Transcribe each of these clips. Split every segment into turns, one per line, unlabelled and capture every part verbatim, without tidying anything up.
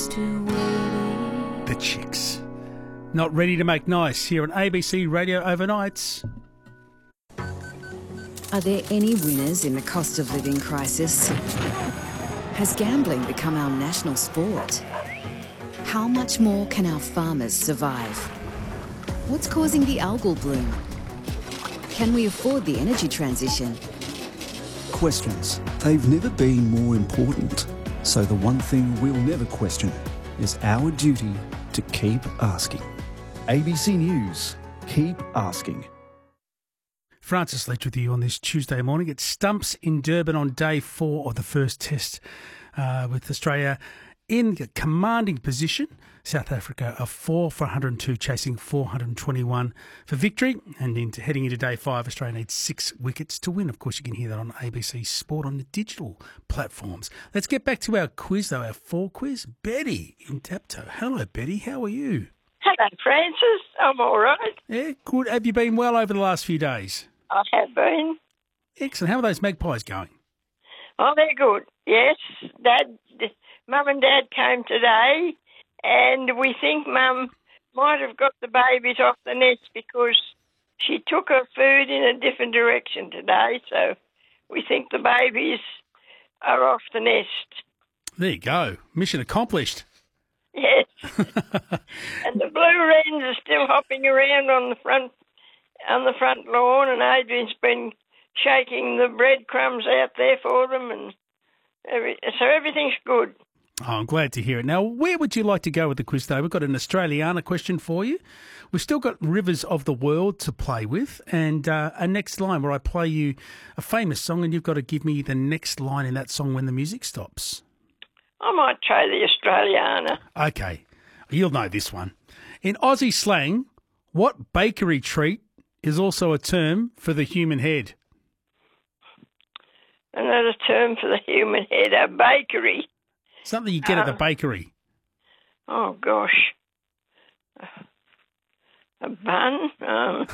used to waiting.
The Chicks. Not ready to make nice here on A B C Radio Overnights.
Are there any winners in the cost of living crisis? Has gambling become our national sport? How much more can our farmers survive? What's causing the algal bloom? Can we afford the energy transition?
Questions. They've never been more important. So the one thing we'll never question is our duty to keep asking. A B C News. Keep asking.
Francis Leach with you on this Tuesday morning. It stumps in Durban on day four of the first test uh, with Australia in a commanding position. South Africa are four for one hundred two, chasing four hundred twenty-one for victory. And into, heading into day five, Australia needs six wickets to win. Of course, you can hear that on A B C Sport on the digital platforms. Let's get back to our quiz, though, our fall quiz. Betty in Tapto. Hello, Betty. How are you?
Hello, Francis. I'm all right.
Yeah, good. Have you been well over the last few days?
I have been.
Excellent. How are those magpies going?
Oh, they're good. Yes, Dad, Mum and Dad came today, and we think Mum might have got the babies off the nest because she took her food in a different direction today. So we think the babies are off the nest.
There you go. Mission accomplished.
Yes. And the blue wrens are still hopping around on the front on the front lawn, and Adrian's been shaking the breadcrumbs out there for them, and every, so everything's good.
Oh, I'm glad to hear it. Now, where would you like to go with the quiz, though? We've got an Australiana question for you. We've still got Rivers of the World to play with, and uh, a next line where I play you a famous song, and you've got to give me the next line in that song when the music stops.
I might try the Australiana.
Okay, you'll know this one. In Aussie slang, what bakery treat is also a term for the human head?
Another term for the human head, a bakery.
Something you get um, at the bakery.
Oh, gosh. A bun? Um,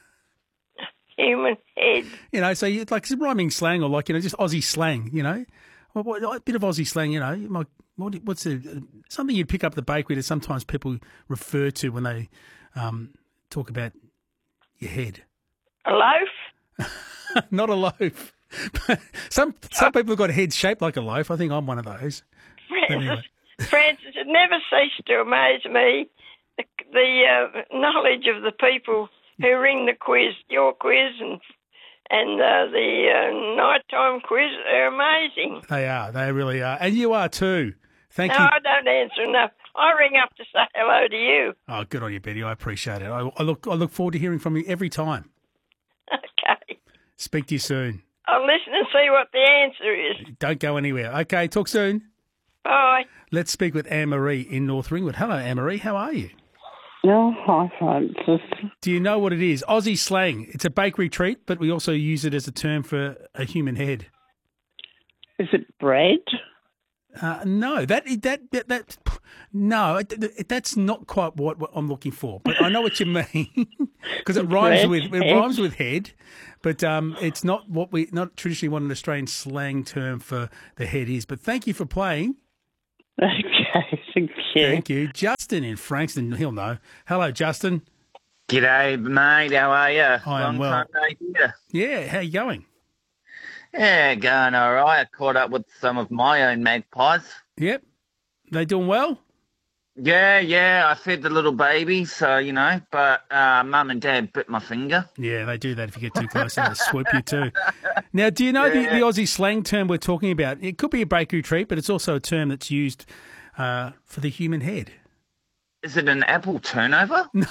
human head.
You know, so you, like rhyming slang or like, you know, just Aussie slang, you know. What, what, a bit of Aussie slang, you know. You might, what, what's a, something you'd pick up at the bakery that sometimes people refer to when they um, talk about your head?
A loaf?
Not a loaf. some some people have got heads shaped like a loaf. I think I'm one of those.
Francis,
anyway.
Francis, it never ceased to amaze me the, the uh, knowledge of the people who ring the quiz, your quiz, and and uh, the uh, nighttime quiz. They're amazing.
They are. They really are. And you are too. Thank
no,
you.
I don't answer enough. I ring up to say hello to you.
Oh, good on you, Betty. I appreciate it. I, I look I look forward to hearing from you every time.
Okay.
Speak to you soon.
I'll listen and see what the answer is.
Don't go anywhere. Okay, talk soon.
Bye.
Let's speak with Anne-Marie in North Ringwood. Hello, Anne-Marie. How are you?
Oh, hi, Francis.
Do you know what it is? Aussie slang. It's a bakery treat, but we also use it as a term for a human head.
Is it bread?
Uh, no, that that that, that no, it, that's not quite what, what I'm looking for. But I know what you mean because it rhymes with it
head.
rhymes with head, but um, it's not what we not traditionally what an Australian slang term for the head is. But thank you for playing.
Okay, thank you.
Thank you, Justin in Frankston. He'll know. Hello, Justin.
G'day, mate. How are you?
I am well.
Long time no hear.
Yeah, how you going?
Yeah, going all right. I caught up with some of my own magpies.
Yep. They doing well?
Yeah, yeah. I fed the little baby, so, you know, but uh, Mum and Dad bit my finger.
Yeah, they do that if you get too close. They swoop you too. Now, do you know yeah. the, the Aussie slang term we're talking about? It could be a bakery treat, but it's also a term that's used uh, for the human head.
Is it an apple turnover?
No.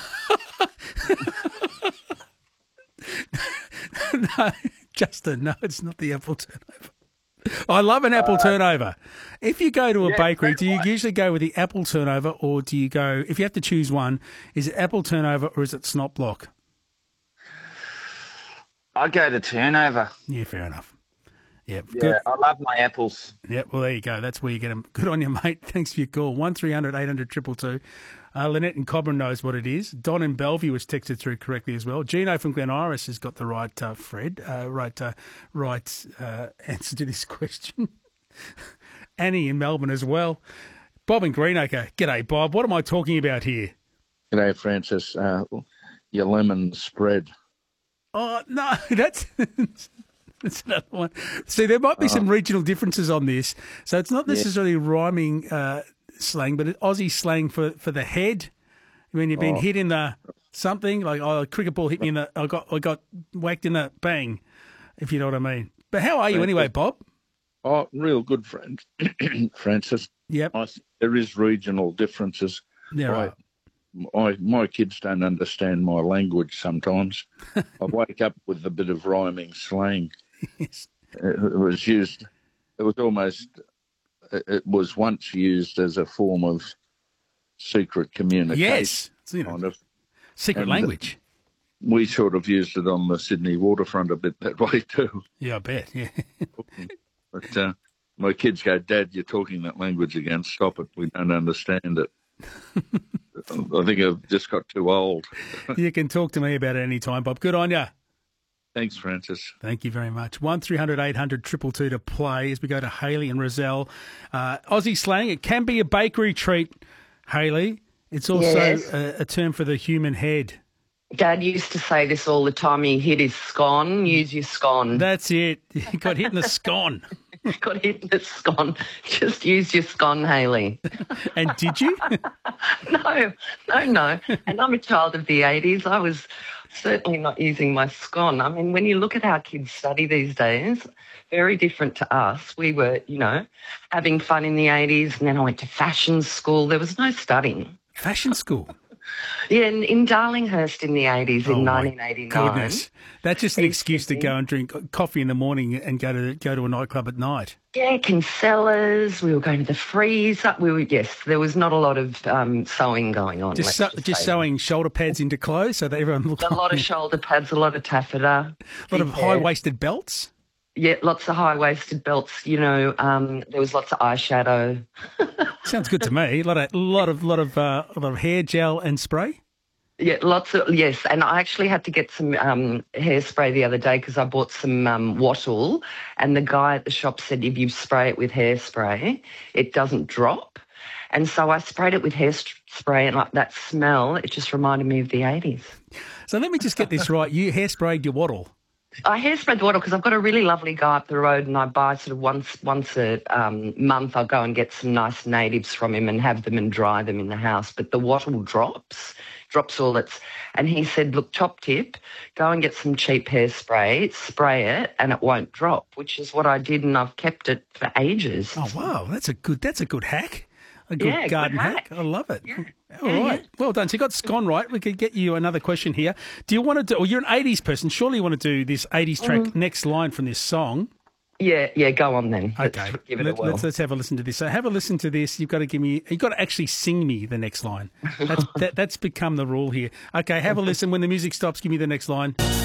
No. Justin, no, it's not the apple turnover. I love an apple uh, turnover. If you go to a yeah, bakery, do you right. usually go with the apple turnover or do you go, if you have to choose one, is it apple turnover or is it snot block?
I go to turnover.
Yeah, fair enough. Yep.
Yeah,
good.
I love my apples.
Yep, well, there you go. That's where you get them. Good on you, mate. Thanks for your call. one three hundred eight hundred two two two. Uh, Lynette in Cobram knows what it is. Don in Bellevue was texted through correctly as well. Gino from Glen Iris has got the right, uh, Fred, uh, right uh, right uh, answer to this question. Annie in Melbourne as well. Bob in Greenacre. G'day, Bob. What am I talking about here?
G'day, Francis. Uh, your lemon spread.
Oh, no, that's... That's another one. See, there might be some regional differences on this. So it's not necessarily rhyming uh, slang, but Aussie slang for, for the head. When you've been
Oh.
hit in the something, like, oh, a cricket ball hit me in the... I got I got whacked in the bang, if you know what I mean. But how are you anyway, Bob?
Oh, real good, friend, Francis.
Yep.
I think there is regional differences.
Yeah,
I-
right.
I, my kids don't understand my language sometimes. I wake up with a bit of rhyming slang.
Yes.
It, it was used, it was almost, it, it was once used as a form of secret communication.
Yes. It's, you know,
Kind of.
secret
And,
language.
We sort of used it on the Sydney waterfront a bit that way too.
Yeah, I bet. Yeah.
But uh, my kids go, Dad, you're talking that language again. Stop it. We don't understand it. I think I've just got too old.
You can talk to me about it any time, Bob. Good on you.
Thanks, Francis.
Thank you very much. one three hundred eight hundred two two two to play as we go to Hayley and Rozelle. Uh, Aussie slang, it can be a bakery treat, Hayley. It's also
Yes.
a, a term for the human head.
Dad used to say this all the time. He hit his scone. Use your scone.
That's it. You got hit in the scone.
Got hit in the scone. Just use your scone, Hayley.
And did you?
No, no, no. And I'm a child of the eighties. I was certainly not using my scone. I mean, when you look at how kids study these days, very different to us. We were, you know, having fun in the eighties, and then I went to fashion school. There was no studying.
Fashion school.
Yeah, in, in Darlinghurst in the eighties,
Oh,
in
my
nineteen eighty-nine.
Goodness. That's just an excuse to go and drink coffee in the morning and go to go to a nightclub at night.
Yeah, Kinsellas. We were going to the freezer. We were, yes, there was not a lot of um, sewing going on.
Just
let's
so, just
say.
sewing shoulder pads into clothes so that everyone looks
A lot of shoulder pads, a lot of taffeta.
a lot of
big hair.
high-waisted belts.
Yeah, lots of high-waisted belts. You know, um, there was lots of eyeshadow.
Sounds good to me. A lot of lot of lot of uh, a lot of hair gel and spray.
Yeah, lots of, yes. And I actually had to get some um, hairspray the other day because I bought some um, wattle, and the guy at the shop said if you spray it with hairspray, it doesn't drop. And so I sprayed it with hairspray, and like that smell, it just reminded me of the eighties.
So let me just get this right. You hairsprayed your wattle.
I hairsprayed the wattle because I've got a really lovely guy up the road, and I buy sort of once once a um, month. I'll go and get some nice natives from him and have them and dry them in the house. But the wattle drops, drops all its. And he said, "Look, top tip, go and get some cheap hairspray, spray it, and it won't drop." Which is what I did, and I've kept it for ages.
Oh wow, that's a good that's a good hack. A good
Yeah, good
garden hack.
hack.
I love it.
Yeah.
All
Yeah,
right. Well done. So you got scone right. We could get you another question here. Do you want to do, or you're an eighties person, surely you want to do this eighties track,
Mm.
next line from this song.
Yeah, yeah, go on then. Let's
Okay.
give it
Let,
a whirl.
let's, let's have a listen to this. So have a listen to this. You've got to give me, you've got to actually sing me the next line. That's, that, that's become the rule here. Okay, have a listen. When the music stops, give me the next line.